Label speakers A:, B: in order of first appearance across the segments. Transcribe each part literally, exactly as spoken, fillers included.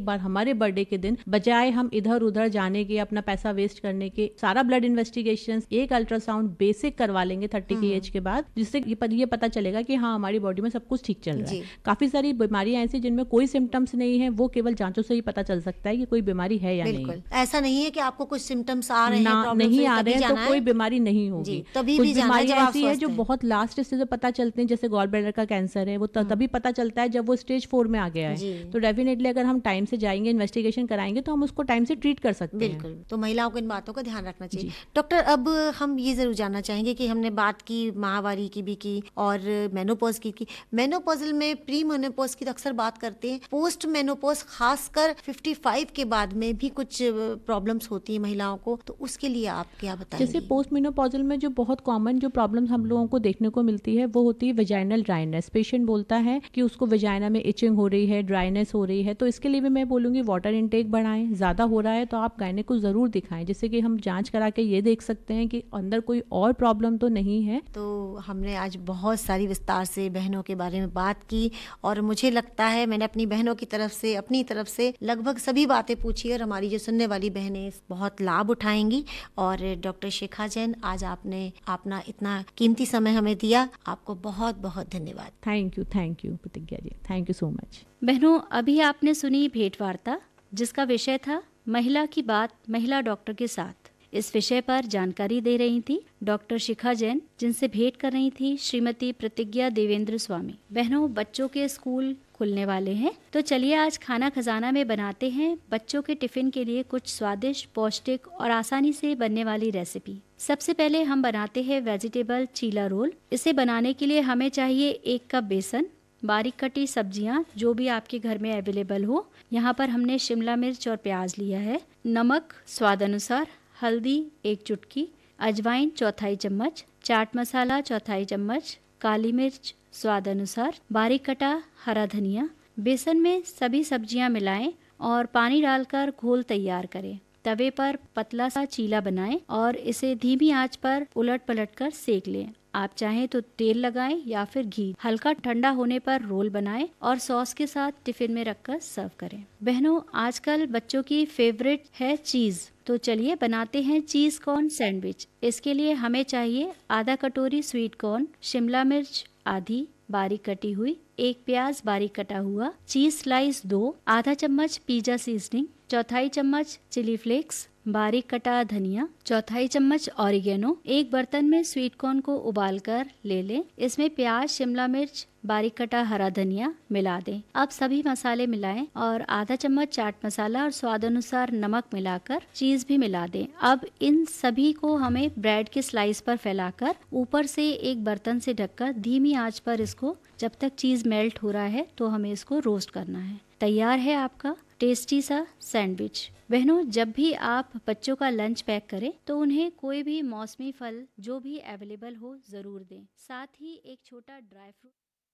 A: एक बार हमारे बर्थडे के दिन, बजाय हम इधर उधर जाने के, अपना पैसा वेस्ट करने के, सारा ब्लड इन्वेस्टिगेशन, एक अल्ट्रासाउंड बेसिक करवा लेंगे थर्टी की एज के बाद, जिससे ये, ये पता चलेगा कि हाँ हमारी बॉडी में सब कुछ ठीक चल रहा है। काफी सारी बीमारियां ऐसी जिनमें कोई सिम्टम्स नहीं है, वो केवल जांचों से ही पता चल सकता है कि कोई बीमारी है या नहीं।
B: ऐसा नहीं है कि आपको कुछ सिम्टम्स आ रहे हैं,
A: नहीं आ रहे हैं तो कोई बीमारी नहीं होगी।
B: तभी
A: कुछ बीमारी ऐसी है जो बहुत लास्ट स्टेज से पता चलते हैं, जैसे गॉल ब्लैडर का कैंसर है, वो तभी पता चलता है जब वो स्टेज फोर में आ गया है। तो डेफिनेटली अगर हम टाइम से जाएंगे, इन्वेस्टिगेशन कराएंगे, तो हम उसको टाइम से ट्रीट कर सकते हैं।
B: बिल्कुल, तो महिलाओं को इन बातों का ध्यान रखना चाहिए। डॉक्टर, अब हम ये जरूर जानना चाहेंगे कि हमने बात की माहवारी की भी की और मेनोपॉज की की मेनोपॉजल में प्री मेनोपॉज की तो अक्सर बात करते हैं, पोस्ट मेनोपॉज खासकर पचपन के बाद में भी कुछ प्रॉब्लम्स होती है महिलाओं को, तो उसके लिए आप क्या बताएंगे?
A: जैसे पोस्ट मेनोपॉजल में जो बहुत कॉमन जो प्रॉब्लम्स हम लोगों को देखने को मिलती है वो होती है वेजाइनल ड्राइनेस। पेशेंट बोलता है कि उसको वेजाइना में इचिंग हो रही है, ड्राइनेस हो रही है, तो इसके लिए भी मैं बोलूंगी वाटर इनटेक बढ़ाएं। ज्यादा हो रहा है तो आप गायने को जरूर दिखाएं, जिससे कि हम जांच करा के ये देख सकते हैं कि अंदर कोई और प्रॉब्लम तो नहीं है।
B: तो हमने आज बहुत सारी विस्तार से बहनों के बारे में बात की और मुझे लगता है मैंने अपनी बहनों की तरफ से, अपनी तरफ से लगभग सभी बातें पूछी और हमारी जो सुनने वाली बहनें बहुत लाभ उठाएंगी। और डॉक्टर शिखा जैन, आज आपने अपना इतना कीमती समय हमें दिया, आपको बहुत बहुत धन्यवाद।
A: थैंक यू, थैंक यू प्रतिज्ञा जी, थैंक यू सो मच।
C: बहनों, अभी आपने सुनी भेंट वार्ता जिसका विषय था महिला की बात महिला डॉक्टर के साथ। इस विषय पर जानकारी दे रही थी डॉक्टर शिखा जैन, जिनसे भेंट कर रही थी श्रीमती प्रतिज्ञा देवेंद्र स्वामी। बहनों, बच्चों के स्कूल खुलने वाले हैं, तो चलिए आज खाना खजाना में बनाते हैं बच्चों के टिफिन के लिए कुछ स्वादिष्ट, पौष्टिक और आसानी से बनने वाली रेसिपी। सबसे पहले हम बनाते हैं वेजिटेबल चीला रोल। इसे बनाने के लिए हमें चाहिए एक कप बेसन, बारीक कटी सब्जियां जो भी आपके घर में अवेलेबल हो। यहाँ पर हमने शिमला मिर्च और प्याज लिया है, नमक स्वाद अनुसार, हल्दी एक चुटकी, अजवाइन चौथाई चम्मच, चाट मसाला चौथाई चम्मच, काली मिर्च स्वाद अनुसार, बारीक कटा हरा धनिया। बेसन में सभी सब्जियां मिलाएं और पानी डालकर घोल तैयार करें। तवे पर पतला सा चीला बनाएं और इसे धीमी आंच पर उलट पलट कर सेक लें। आप चाहें तो तेल लगाएं या फिर घी। हल्का ठंडा होने पर रोल बनाएं और सॉस के साथ टिफिन में रखकर सर्व करें। बहनों, आजकल बच्चों की फेवरेट है चीज, तो चलिए बनाते हैं चीज कॉर्न सैंडविच। इसके लिए हमें चाहिए आधा कटोरी स्वीट कॉर्न, शिमला मिर्च आधी बारीक कटी हुई, एक प्याज बारीक कटा हुआ, चीज स्लाइस दो, आधा चम्मच पिज्जा सीजनिंग, चौथाई चम्मच चिली फ्लेक्स, बारीक कटा धनिया, चौथाई चम्मच ऑरिगेनो। एक बर्तन में स्वीट कॉर्न को उबालकर ले लें। इसमें प्याज, शिमला मिर्च, बारीक कटा हरा धनिया मिला दें। अब सभी मसाले मिलाएं और आधा चम्मच चाट मसाला और स्वाद अनुसार नमक मिलाकर चीज भी मिला दें। अब इन सभी को हमें ब्रेड के स्लाइस पर फैलाकर ऊपर से एक बर्तन से ढककर धीमी आंच पर इसको, जब तक चीज मेल्ट हो रहा है तो हमें इसको रोस्ट करना है। तैयार है आपका टेस्टी सा सैंडविच। बहनों, जब भी आप बच्चों का लंच पैक करें तो उन्हें कोई भी मौसमी फल जो भी अवेलेबल हो जरूर दें, साथ ही एक छोटा ड्राई फ्रूट।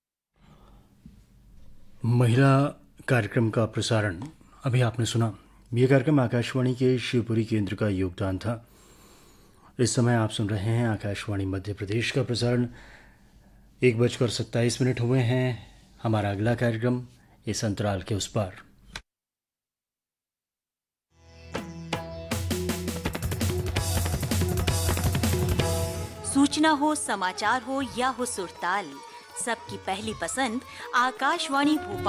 D: महिला कार्यक्रम का प्रसारण अभी आपने सुना। यह कार्यक्रम आकाशवाणी के शिवपुरी केंद्र का योगदान था। इस समय आप सुन रहे हैं आकाशवाणी मध्य प्रदेश का प्रसारण। एक बजकर सत्ताईस मिनट हुए हैं। हमारा अगला कार्यक्रम इस अंतराल के उस पार।
E: सूचना हो, समाचार हो या हो सुरताल, सबकी पहली पसंद आकाशवाणी भोपाल।